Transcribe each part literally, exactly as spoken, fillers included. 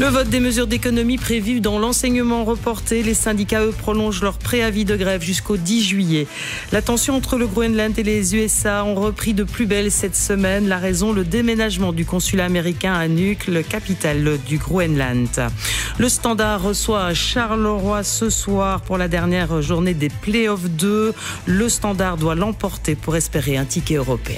Le vote des mesures d'économie prévues dans l'enseignement reporté. Les syndicats, eux, prolongent leur préavis de grève jusqu'au dix juillet. La tension entre le Groenland et les U S A ont repris de plus belle cette semaine. La raison, le déménagement du consulat américain à Nuuk, le capitale du Groenland. Le Standard reçoit Charleroi ce soir pour la dernière journée des Play-offs deux. Le Standard doit l'emporter pour espérer un ticket européen.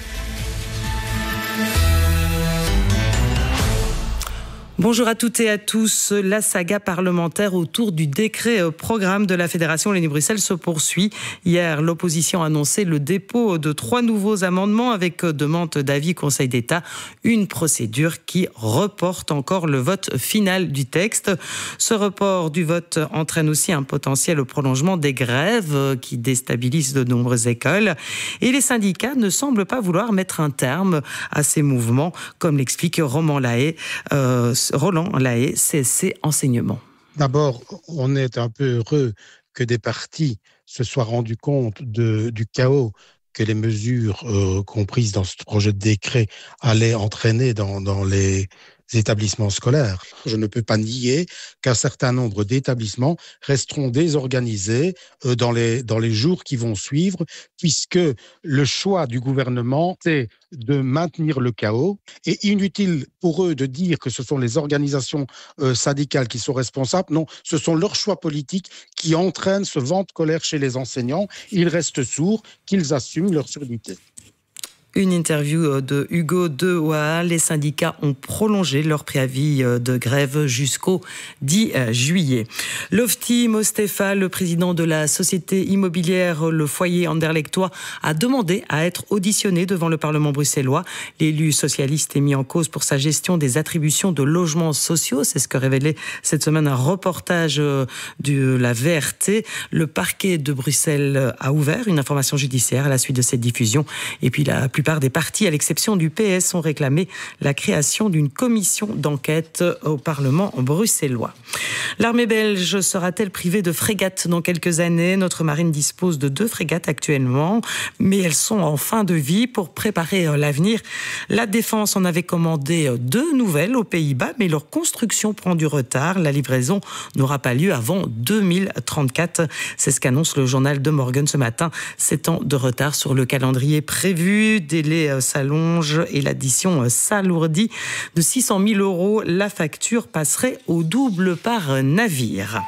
Bonjour à toutes et à tous. La saga parlementaire autour du décret programme de la Fédération Wallonie-Bruxelles se poursuit. Hier, l'opposition a annoncé le dépôt de trois nouveaux amendements avec demande d'avis Conseil d'État. Une procédure qui reporte encore le vote final du texte. Ce report du vote entraîne aussi un potentiel prolongement des grèves qui déstabilisent de nombreuses écoles. Et les syndicats ne semblent pas vouloir mettre un terme à ces mouvements, comme l'explique Roman Lahaye, euh, Roland Lahaye, C S C Enseignement. D'abord, on est un peu heureux que des partis se soient rendus compte de, du chaos que les mesures euh, comprises dans ce projet de décret allaient entraîner dans, dans les établissements scolaires. Je ne peux pas nier qu'un certain nombre d'établissements resteront désorganisés euh, dans les, dans les jours qui vont suivre, puisque le choix du gouvernement, c'est de maintenir le chaos. Et inutile pour eux de dire que ce sont les organisations euh, syndicales qui sont responsables. Non, ce sont leurs choix politiques qui entraînent ce vent de colère chez les enseignants. Ils restent sourds, qu'ils assument leur surdité. Une interview de Hugo De Waal. Les syndicats ont prolongé leur préavis de grève jusqu'au dix juillet. Lofty Mostefa, le président de la société immobilière Le Foyer Anderlechtois, a demandé à être auditionné devant le Parlement bruxellois. L'élu socialiste est mis en cause pour sa gestion des attributions de logements sociaux. C'est ce que révélait cette semaine un reportage de la V R T. Le parquet de Bruxelles a ouvert une information judiciaire à la suite de cette diffusion. Et puis la plupart des partis, à l'exception du P S, ont réclamé la création d'une commission d'enquête au Parlement bruxellois. L'armée belge sera-t-elle privée de frégates dans quelques années ? Notre marine dispose de deux frégates actuellement, mais elles sont en fin de vie. Pour préparer l'avenir, la Défense en avait commandé deux nouvelles aux Pays-Bas, mais leur construction prend du retard. La livraison n'aura pas lieu avant deux mille trente-quatre. C'est ce qu'annonce le journal de Morgen ce matin. Sept ans de retard sur le calendrier prévu. Délai s'allonge et l'addition s'alourdit. De six cent mille euros, la facture passerait au double par navire.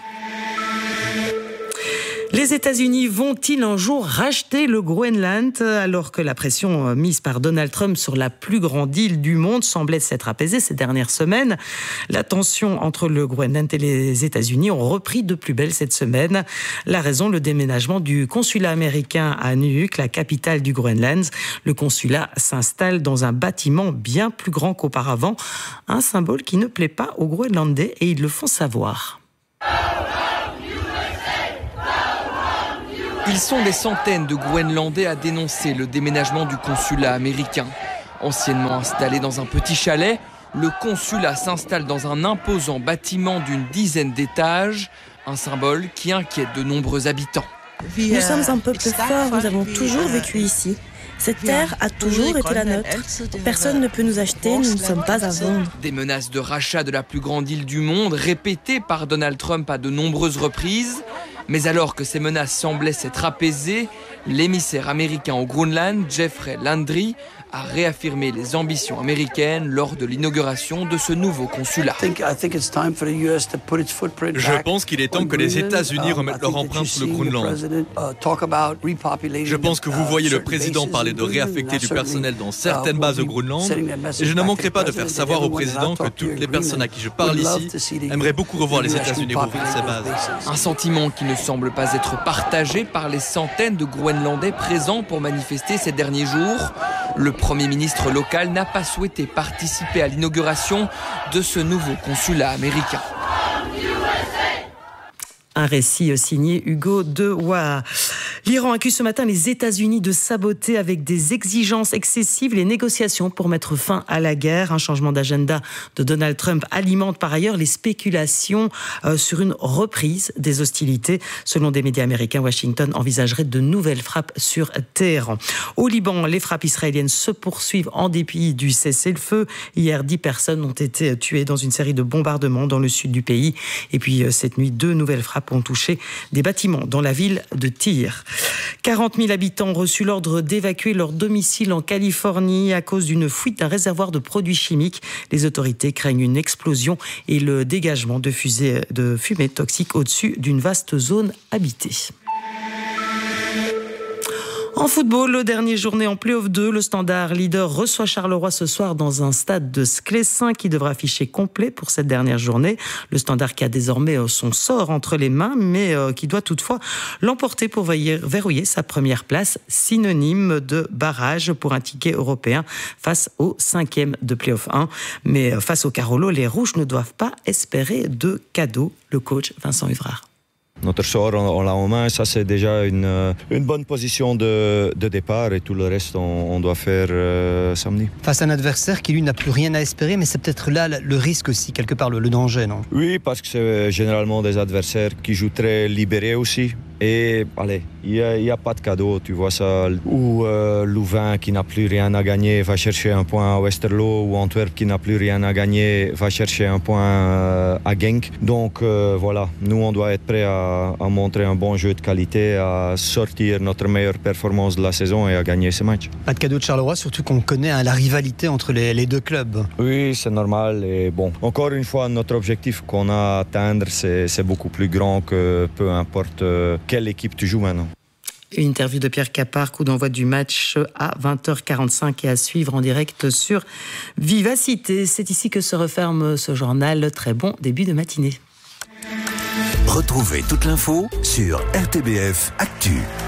Les États-Unis vont-ils un jour racheter le Groenland alors que la pression mise par Donald Trump sur la plus grande île du monde semblait s'être apaisée ces dernières semaines? La tension entre le Groenland et les États-Unis ont repris de plus belle cette semaine. La raison, le déménagement du consulat américain à Nuuk, la capitale du Groenland. Le consulat s'installe dans un bâtiment bien plus grand qu'auparavant, un symbole qui ne plaît pas aux Groenlandais et ils le font savoir. Ils sont des centaines de Groenlandais à dénoncer le déménagement du consulat américain. Anciennement installé dans un petit chalet, le consulat s'installe dans un imposant bâtiment d'une dizaine d'étages, un symbole qui inquiète de nombreux habitants. Nous sommes un peuple fort, nous avons toujours vécu ici. Cette terre a toujours été la nôtre. Personne ne peut nous acheter, nous ne sommes pas à vendre. Des menaces de rachat de la plus grande île du monde, répétées par Donald Trump à de nombreuses reprises. Mais alors que ces menaces semblaient s'être apaisées, l'émissaire américain au Groenland, Jeffrey Landry, a réaffirmé les ambitions américaines lors de l'inauguration de ce nouveau consulat. Je pense qu'il est temps que les États-Unis remettent leur empreinte sur le Groenland. Je pense que vous voyez le président parler de réaffecter du personnel dans certaines bases au Groenland, et je ne manquerai pas de faire savoir au président que toutes les personnes à qui je parle ici aimeraient beaucoup revoir les États-Unis rouvrir ces bases. Un sentiment qui ne semble pas être partagé par les centaines de Groenlandais présents pour manifester ces derniers jours. Le Premier ministre local n'a pas souhaité participer à l'inauguration de ce nouveau consulat américain. Un récit signé Hugo De Waal. L'Iran accuse ce matin les États-Unis de saboter avec des exigences excessives les négociations pour mettre fin à la guerre. Un changement d'agenda de Donald Trump alimente par ailleurs les spéculations euh, sur une reprise des hostilités. Selon des médias américains, Washington envisagerait de nouvelles frappes sur Téhéran. Au Liban, les frappes israéliennes se poursuivent en dépit du cessez-le-feu. Hier, dix personnes ont été tuées dans une série de bombardements dans le sud du pays. Et puis cette nuit, deux nouvelles frappes ont touché des bâtiments dans la ville de Tyr. quarante mille habitants ont reçu l'ordre d'évacuer leur domicile en Californie à cause d'une fuite d'un réservoir de produits chimiques. Les autorités craignent une explosion et le dégagement de, fusées, de fumée toxique au-dessus d'une vaste zone habitée. En football, le dernier journée en play-off deux, le Standard leader reçoit Charleroi ce soir dans un stade de Sclessin qui devra afficher complet pour cette dernière journée. Le Standard qui a désormais son sort entre les mains, mais qui doit toutefois l'emporter pour verrouiller sa première place, synonyme de barrage pour un ticket européen face au cinquième de play-off un. Mais face au Carolo, les Rouges ne doivent pas espérer de cadeau. Le coach Vincent Huvrard. Notre sort, on l'a en main, ça c'est déjà une, une bonne position de, de départ et tout le reste on, on doit faire euh, samedi. Face à un adversaire qui lui n'a plus rien à espérer, mais c'est peut-être là le risque aussi, quelque part le, le danger, non? Oui, parce que c'est généralement des adversaires qui jouent très libérés aussi. Et allez, il n'y a, a pas de cadeau, tu vois ça, où euh, Louvain qui n'a plus rien à gagner va chercher un point à Westerlo, ou Antwerp qui n'a plus rien à gagner va chercher un point euh, à Genk. Donc euh, voilà, nous on doit être prêts à, à montrer un bon jeu de qualité, à sortir notre meilleure performance de la saison et à gagner ce match. Pas de cadeau de Charleroi, surtout qu'on connaît hein, la rivalité entre les, les deux clubs. Oui, c'est normal et bon, encore une fois, notre objectif qu'on a à atteindre, c'est, c'est beaucoup plus grand que peu importe euh, quelle équipe tu joues maintenant. Une interview de Pierre Capard, coup d'envoi du match à vingt heures quarante-cinq et à suivre en direct sur Vivacité. C'est ici que se referme ce journal. Très bon début de matinée. Retrouvez toute l'info sur R T B F Actu.